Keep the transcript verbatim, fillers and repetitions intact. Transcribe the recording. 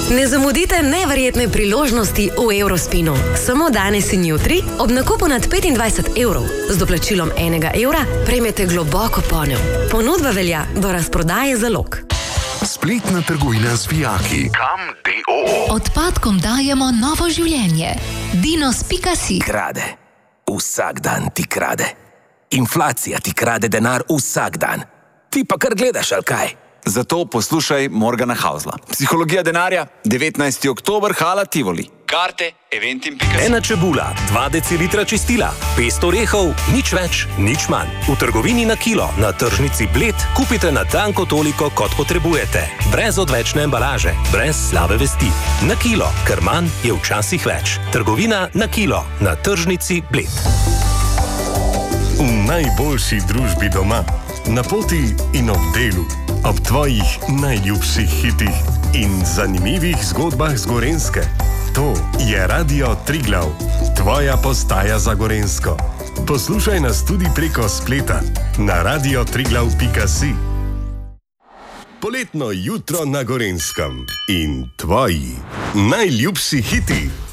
Ne zamudite neverjetne priložnosti v Eurospinu. Samo danes in jutri ob nakupu nad petindvajset evrov z doplačilom enega evra prejmete globoko ponev. Ponudba velja do razprodaje zalog. Spletna trgovina z vijaki. Kam D O O. Odpadkom dajemo novo življenje. Dinos pika si. Krade. Vsak dan ti krade. Inflacija ti krade denar vsak dan. Ti pa kar gledaš, ali kaj? Zato poslušaj Morgana Hausla. Psihologija denarja, devetnajsti oktober, Hala Tivoli. Karte, eventim pika si. Ena čebula, dva decilitra čistila, pest orehov, nič več, nič manj. V trgovini na kilo, na tržnici Bled, kupite na tanko toliko, kot potrebujete. Brez odvečne embalaže, brez slabe vesti. Na kilo, ker manj je včasih več. Trgovina na kilo, na tržnici Bled. V najboljši družbi doma, na poti in ob delu, ob tvojih najljubših hitih in zanimivih zgodbah z Gorenjske. To je Radio Triglav, tvoja postaja za Gorenjsko. Poslušaj nas tudi preko spleta na radio triglav pika si. Poletno jutro na Gorenjskem in tvoji najljubši hiti.